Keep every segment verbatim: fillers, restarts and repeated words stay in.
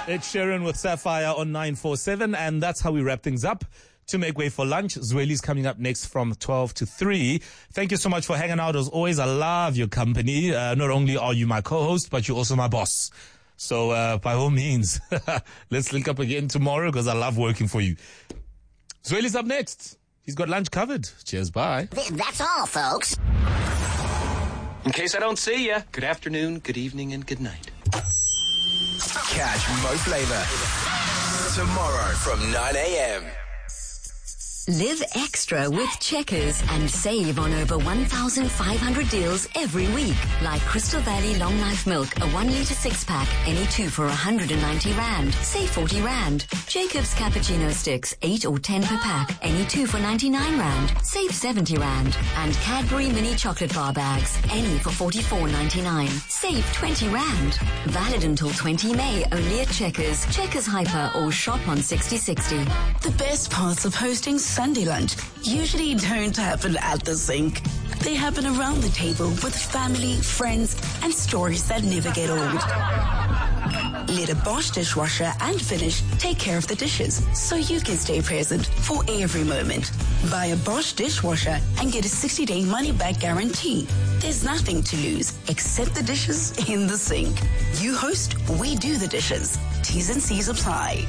It's Sharon with Sapphire on nine four seven, and that's how we wrap things up. To make way for lunch, Zweli's coming up next from twelve to three. Thank you so much for hanging out as always. I love your company. Uh, not only are you my co-host, but you're also my boss. So uh, by all means, let's link up again tomorrow because I love working for you. Zweli's up next. He's got lunch covered. Cheers, bye. That's all, folks. In case I don't see ya, good afternoon, good evening, and good night. Catch Mo Flavor tomorrow from nine a.m. Live extra with Checkers and save on over one thousand five hundred deals every week. Like Crystal Valley Long Life Milk, a one litre six pack, any two for one hundred ninety rand. Save forty rand. Jacob's Cappuccino Sticks, eight or ten per pack, any two for ninety-nine rand. Save seventy rand. And Cadbury Mini Chocolate Bar Bags, any for forty-four ninety-nine. Save twenty rand. Valid until twentieth of May, only at Checkers, Checkers Hyper, or shop on sixty sixty. The best parts of hosting Sunday lunch usually don't happen at the sink. They happen around the table with family, friends, and stories that never get old. Let a Bosch dishwasher and Finish take care of the dishes so you can stay present for every moment. Buy a Bosch dishwasher and get a sixty-day money-back guarantee. There's nothing to lose except the dishes in the sink. You host, we do the dishes. T's and C's apply.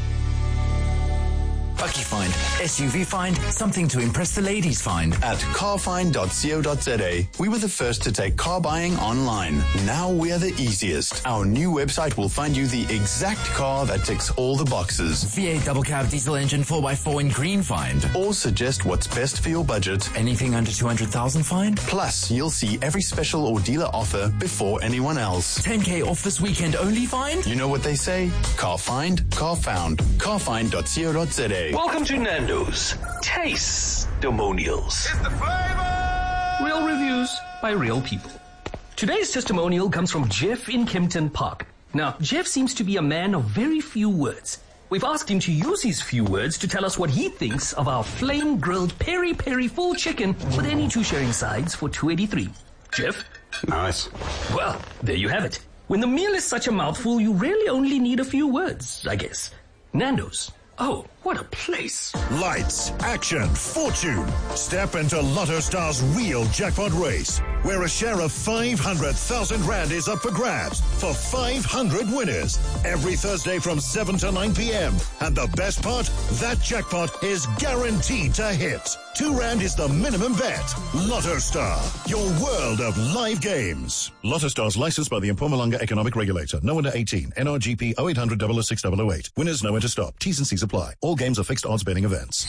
Bucky Find, S U V Find, something to impress the ladies find. At car find dot co dot za, we were the first to take car buying online. Now we are the easiest. Our new website will find you the exact car that ticks all the boxes. V eight double cab diesel engine four by four in green find. Or suggest what's best for your budget. Anything under two hundred thousand find. Plus, you'll see every special or dealer offer before anyone else. ten K off this weekend only find. You know what they say? Car find, car found. car find dot co dot za. Welcome to Nando's Taste-Demonials. It's the flavor! Real reviews by real people. Today's testimonial comes from Jeff in Kempton Park. Now, Jeff seems to be a man of very few words. We've asked him to use his few words to tell us what he thinks of our flame-grilled peri-peri full chicken with any two sharing sides for two eighty-three. Jeff? Nice. Well, there you have it. When the meal is such a mouthful, you really only need a few words, I guess. Nando's. Oh, what a place. Lights, action, fortune. Step into Lotto Star's real jackpot race, where a share of five hundred thousand rand is up for grabs for five hundred winners every Thursday from seven to nine p.m. And the best part, that jackpot is guaranteed to hit. Two rand is the minimum bet. Lotto Star, your world of live games. Lotto Star's licensed by the Mpumalanga Economic Regulator. No under eighteen. N R G P oh eight hundred oh oh six oh oh eight. Winners nowhere to stop. T's and C's apply. All games are fixed odds betting events.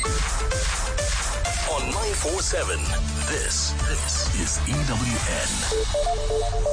On nine four seven, this, this is E W N.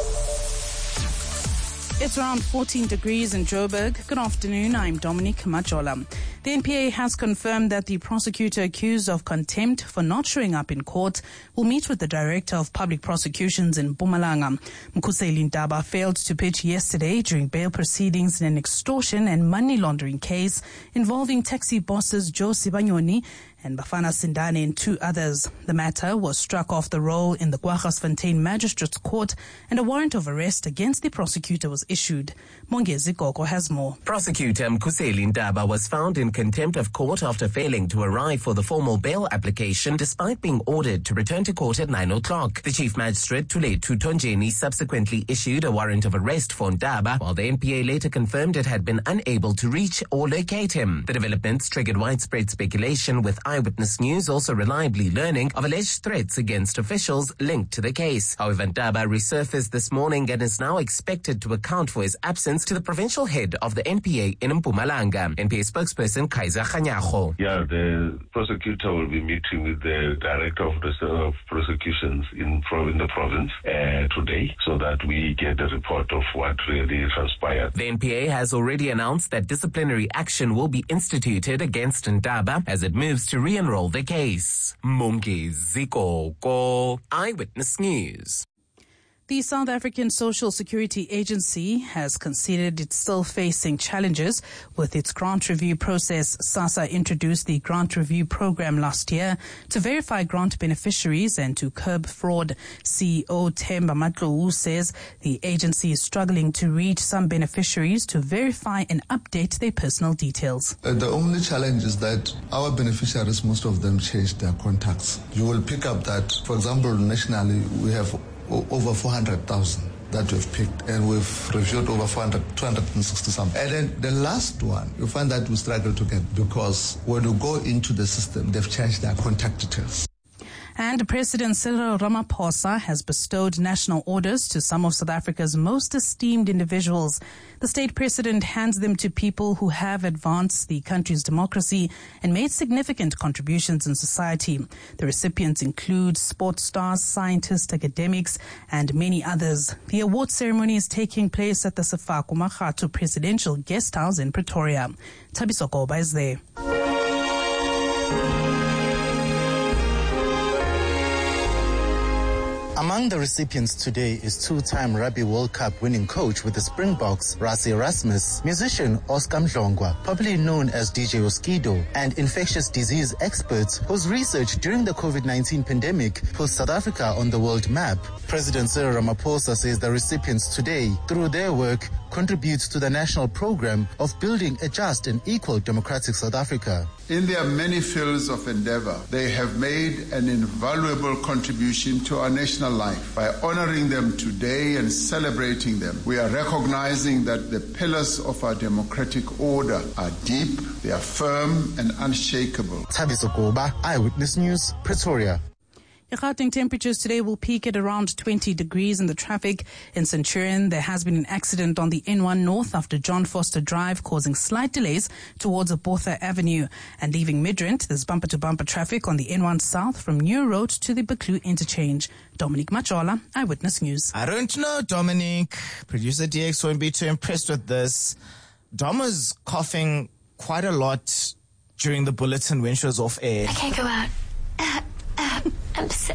It's around fourteen degrees in Joburg. Good afternoon, I'm Dominique Majola. The N P A has confirmed that the prosecutor accused of contempt for not showing up in court will meet with the Director of Public Prosecutions in Mpumalanga. Mkhuseli Ntaba failed to pitch yesterday during bail proceedings in an extortion and money laundering case involving taxi bosses Joe Sibanyoni and Bafana Sindane and two others. The matter was struck off the roll in the Kwaggasfontein Magistrates Court and a warrant of arrest against the prosecutor was issued. Mongezi Gogo has more. Prosecutor Mkhuseli Ntaba was found in contempt of court after failing to arrive for the formal bail application despite being ordered to return to court at nine o'clock. The Chief Magistrate Tuletu Tonjeni subsequently issued a warrant of arrest for Ntaba, while the N P A later confirmed it had been unable to reach or locate him. The developments triggered widespread speculation, with Eyewitness News also reliably learning of alleged threats against officials linked to the case. However, Ntaba resurfaced this morning and is now expected to account for his absence to the provincial head of the N P A in Mpumalanga. N P A spokesperson Kaiser Khanyago. Yeah, the prosecutor will be meeting with the director of the of prosecutions in, in the province uh, today, so that we get a report of what really transpired. The N P A has already announced that disciplinary action will be instituted against Ntaba as it moves to re-enroll the case. Mongezi Gogo, Eyewitness News. The South African Social Security Agency has conceded it's still facing challenges with its grant review process. SASSA introduced the grant review program last year to verify grant beneficiaries and to curb fraud. C E O Themba Matlou says the agency is struggling to reach some beneficiaries to verify and update their personal details. Uh, the only challenge is that our beneficiaries, most of them changed their contacts. You will pick up that, for example, nationally, we have over four hundred thousand that we've picked, and we've reviewed over four hundred, two hundred sixty some. And then the last one, you find that we struggle to get, because when you go into the system, they've changed their contact details. And President Cyril Ramaphosa has bestowed national orders to some of South Africa's most esteemed individuals. The state president hands them to people who have advanced the country's democracy and made significant contributions in society. The recipients include sports stars, scientists, academics, and many others. The award ceremony is taking place at the Sefako Makgatho Presidential Guest House in Pretoria. Thabiso Goba is there. Among the recipients today is two-time Rugby World Cup winning coach with the Springboks, Rassie Erasmus, musician Oscar Mdlongwa, popularly known as D J Oskido, and infectious disease experts whose research during the COVID nineteen pandemic put South Africa on the world map. President Cyril Ramaphosa says the recipients today, through their work, contributes to the national program of building a just and equal democratic South Africa. In their many fields of endeavor, they have made an invaluable contribution to our national life. By honoring them today and celebrating them, we are recognizing that the pillars of our democratic order are deep, they are firm and unshakable. Thabiso Goba, Eyewitness News, Pretoria. Gauteng temperatures today will peak at around twenty degrees in the traffic. In Centurion, there has been an accident on the N one North after John Foster Drive, causing slight delays towards Botha Avenue. And leaving Midrand, there's bumper-to-bumper traffic on the N one South from New Road to the Buccleuch interchange. Dominic Machola, Eyewitness News. I don't know, Dominic. Producer D X won't be too impressed with this. Dom was coughing quite a lot during the bulletin when she was off air. I can't go out. Uh, uh, I'm sick.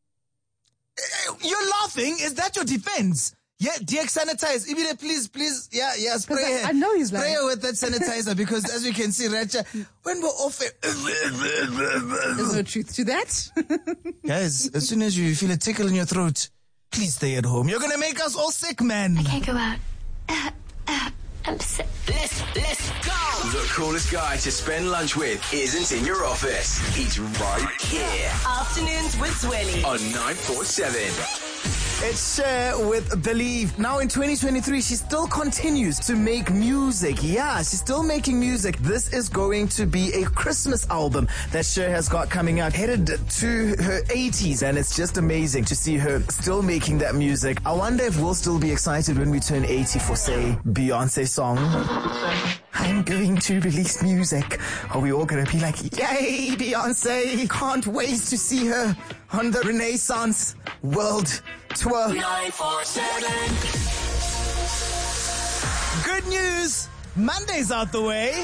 You're laughing? Is that your defense? Yeah, D X sanitize. Ibile, please, please, yeah, yeah, spray I, I know he's spray lying. her with that sanitizer because as we can see, Racha, when we're off air. There's no truth to that. Guys, as soon as you feel a tickle in your throat, please stay at home. You're going to make us all sick, man. I can't go out. Uh, uh, I'm sick. Let's, let's go! The coolest guy to spend lunch with isn't in your office. He's right here. Afternoons with Zweli. On nine four seven. It's Cher with Believe. Now in twenty twenty-three, she still continues to make music. Yeah, she's still making music. This is going to be a Christmas album that Cher has got coming out, headed to her eighties, and it's just amazing to see her still making that music. I wonder if we'll still be excited when we turn eighty for, say, Beyonce's song. I'm going to release music. Are we all going to be like, yay, Beyonce? Can't wait to see her on the Renaissance World Tour. nine four seven. Good news. Monday's out the way.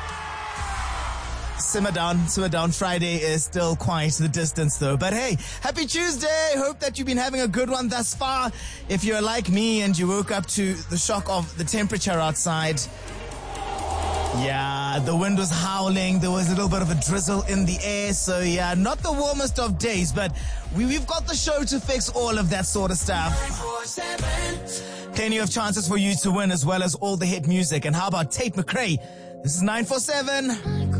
Simmer down, simmer down. Friday is still quite the distance though. But hey, happy Tuesday. Hope that you've been having a good one thus far. If you're like me and you woke up to the shock of the temperature outside, yeah, the wind was howling. There was a little bit of a drizzle in the air. So yeah, not the warmest of days, but we, we've got the show to fix all of that sort of stuff. Plenty of chances for you to win as well as all the hit music. And how about Tate McRae? This is nine four seven.